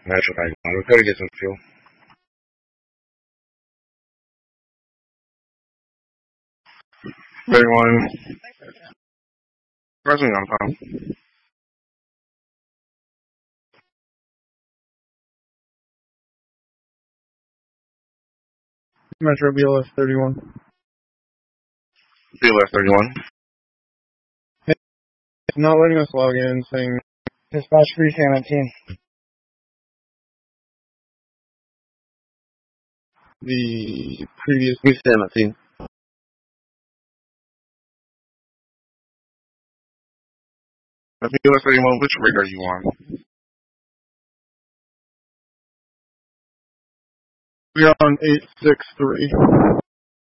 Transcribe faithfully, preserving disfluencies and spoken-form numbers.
Metro ninety-one. We've got to get some fuel. thirty-one. Pressing on time. Metro B L S thirty-one. B L S thirty-one. It's not letting us log in, saying dispatch three seventeen. The previous three seventeen. B L S thirty-one, which rig are you on? We are on eight six three.